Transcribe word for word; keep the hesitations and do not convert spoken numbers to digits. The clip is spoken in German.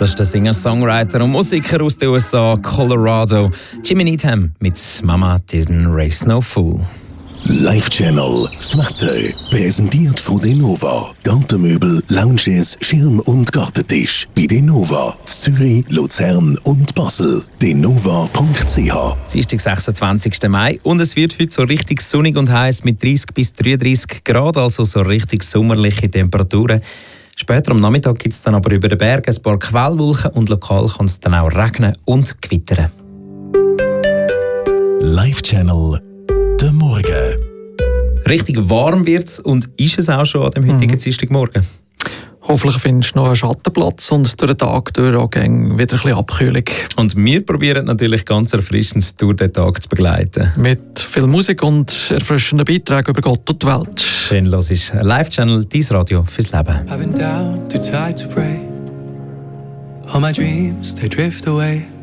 Das ist der Singer, Songwriter und Musiker aus den U S A, Colorado, Jimmy Needham mit «Mama didn't raise no fool». Live Channel, das Wetter, präsentiert von Denova. Gartenmöbel, Lounges, Schirm- und Gartentisch. Bei Denova, Zürich, Luzern und Basel. denova punkt c h. Dienstag, sechsundzwanzigsten Mai. Und es wird heute so richtig sonnig und heiß mit dreißig bis dreiunddreißig Grad, also so richtig sommerliche Temperaturen. Später am Nachmittag gibt es dann aber über den Bergen ein paar Quellwolken und lokal kann es dann auch regnen und gewittern. Live Channel, der Morgen. Richtig warm wird es und ist es auch schon an dem heutigen mhm. Dienstagmorgen. Hoffentlich findest du noch einen Schattenplatz und durch den Tag durch auch wieder ein bisschen Abkühlung. Und wir probieren natürlich ganz erfrischend durch den Tag zu begleiten. Mit viel Musik und erfrischenden Beiträgen über Gott und die Welt. Schön, los ist Live Channel, dein Radio fürs Leben. I've been down, too tired to pray. All my dreams, they drift away.